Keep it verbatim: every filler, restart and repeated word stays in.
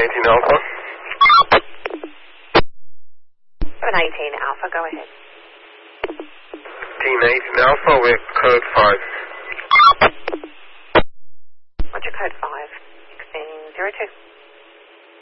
eighteen Alpha. seven eighteen Alpha, go ahead. Team eighteen Alpha, we're code five.